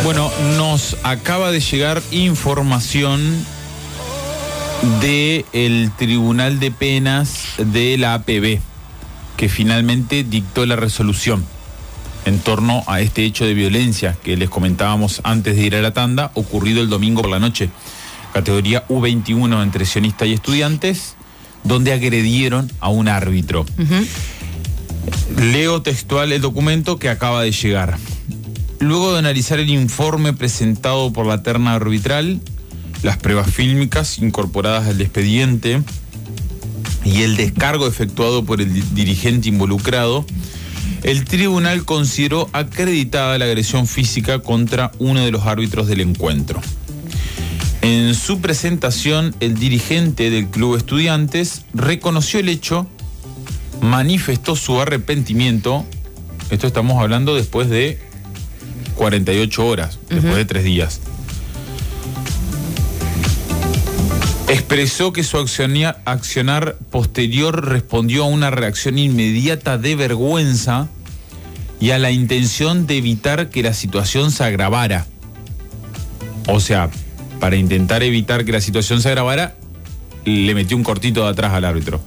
Bueno, nos acaba de llegar información del Tribunal de Penas de la APB, que finalmente dictó la resolución en torno a este hecho de violencia que les comentábamos antes de ir a la tanda, ocurrido el domingo por la noche, categoría U21 entre sionistas y estudiantes, donde agredieron a un árbitro. Leo textual el documento que acaba de llegar. Luego de analizar el informe presentado por la terna arbitral, las pruebas fílmicas incorporadas al expediente y el descargo efectuado por el dirigente involucrado, el tribunal consideró acreditada la agresión física contra uno de los árbitros del encuentro. En su presentación, el dirigente del Club Estudiantes reconoció el hecho, manifestó su arrepentimiento. Esto estamos hablando después de 48 horas, después de 3 días. Expresó que su accionar posterior respondió a una reacción inmediata de vergüenza y a la intención de evitar que la situación se agravara. O sea, para intentar evitar que la situación se agravara, le metió un cortito de atrás al árbitro.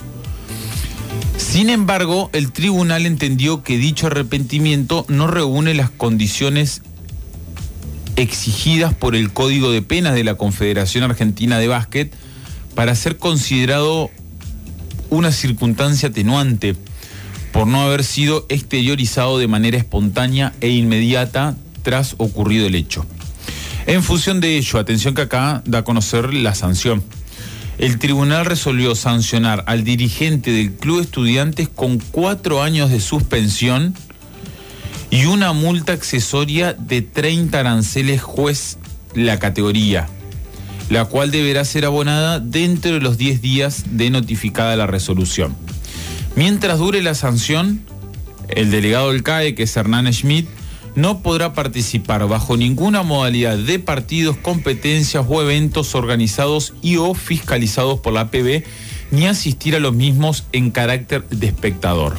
Sin embargo, el tribunal entendió que dicho arrepentimiento no reúne las condiciones exigidas por el Código de Penas de la Confederación Argentina de Básquet para ser considerado una circunstancia atenuante por no haber sido exteriorizado de manera espontánea e inmediata tras ocurrido el hecho. En función de ello, atención que acá da a conocer la sanción. El tribunal resolvió sancionar al dirigente del Club Estudiantes con 4 años de suspensión y una multa accesoria de 30 aranceles juez la categoría, la cual deberá ser abonada dentro de los 10 días de notificada la resolución. Mientras dure la sanción, el delegado del CAE, que es Hernán Schmidt, no podrá participar bajo ninguna modalidad de partidos, competencias o eventos organizados y o fiscalizados por la APB, ni asistir a los mismos en carácter de espectador.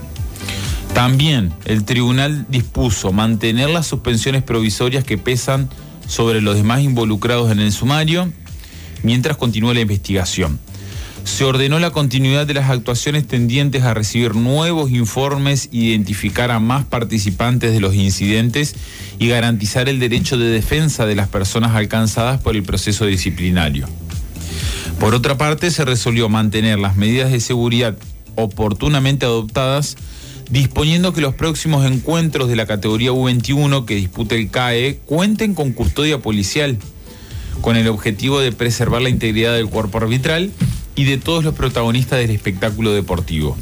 También el tribunal dispuso mantener las suspensiones provisorias que pesan sobre los demás involucrados en el sumario, mientras continúa la investigación. Se ordenó la continuidad de las actuaciones tendientes a recibir nuevos informes, identificar a más participantes de los incidentes y garantizar el derecho de defensa de las personas alcanzadas por el proceso disciplinario. Por otra parte, se resolvió mantener las medidas de seguridad oportunamente adoptadas, disponiendo que los próximos encuentros de la categoría U21 que dispute el CAE cuenten con custodia policial, con el objetivo de preservar la integridad del cuerpo arbitral y de todos los protagonistas del espectáculo deportivo.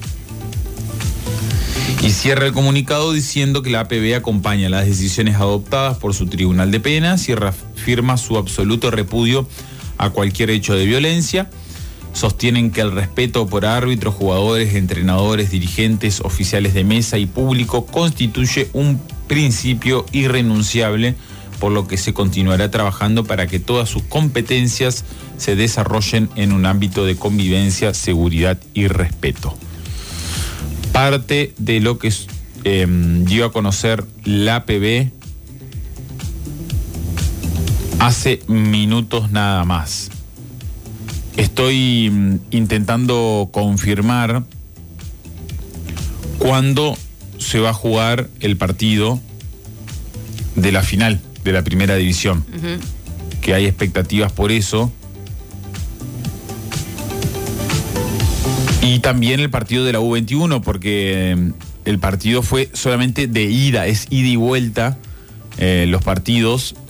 Y cierra el comunicado diciendo que la APB acompaña las decisiones adoptadas por su Tribunal de Penas y reafirma su absoluto repudio a cualquier hecho de violencia. Sostienen que el respeto por árbitros, jugadores, entrenadores, dirigentes, oficiales de mesa y público constituye un principio irrenunciable, por lo que se continuará trabajando para que todas sus competencias se desarrollen en un ámbito de convivencia, seguridad y respeto. Parte de lo que dio a conocer la APB hace minutos nada más. Estoy intentando confirmar cuándo se va a jugar el partido de la final de la primera división, que hay expectativas por eso, y también el partido de la U21, porque el partido fue solamente de ida, es ida y vuelta los partidos.